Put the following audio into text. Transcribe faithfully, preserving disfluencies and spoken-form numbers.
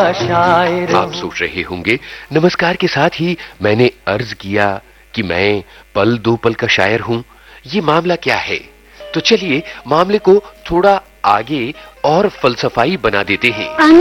शायर। आप सोच रहे होंगे नमस्कार के साथ ही मैंने अर्ज किया कि मैं पल दो पल का शायर हूं, ये मामला क्या है? तो चलिए मामले को थोड़ा आगे और फलसफाई बना देते हैं।